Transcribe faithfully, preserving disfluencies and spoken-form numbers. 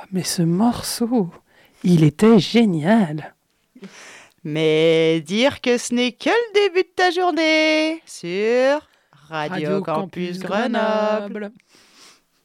mais ce morceau, il était génial. Mais dire que ce n'est que le début de ta journée sur Radio, Radio Campus, Campus Grenoble. Grenoble.